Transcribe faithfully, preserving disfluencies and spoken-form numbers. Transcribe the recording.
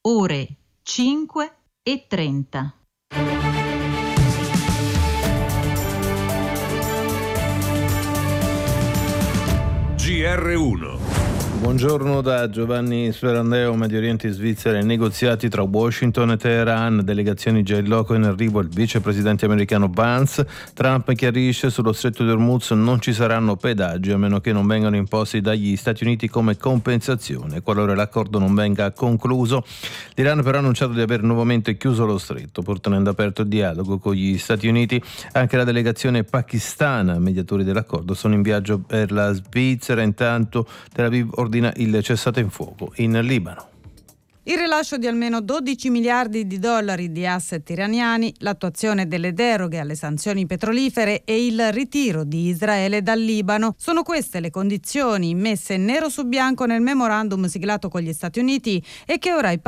ore cinque e trenta. G R uno. Buongiorno da Giovanni Sperandeo. Medio Oriente e Svizzera, negoziati tra Washington e Teheran, delegazioni già in loco, in arrivo il vicepresidente americano Vance. Trump chiarisce: sullo stretto di Hormuz non ci saranno pedaggi a meno che non vengano imposti dagli Stati Uniti come compensazione qualora l'accordo non venga concluso. L'Iran però ha annunciato di aver nuovamente chiuso lo stretto, pur tenendo aperto il dialogo con gli Stati Uniti. Anche la delegazione pakistana, mediatori dell'accordo, sono in viaggio per la Svizzera. Intanto Tel Aviv ordina il cessate il fuoco in Libano. Il rilascio di almeno dodici miliardi di dollari di asset iraniani, l'attuazione delle deroghe alle sanzioni petrolifere e il ritiro di Israele dal Libano. Sono queste le condizioni messe nero su bianco nel memorandum siglato con gli Stati Uniti e che ora i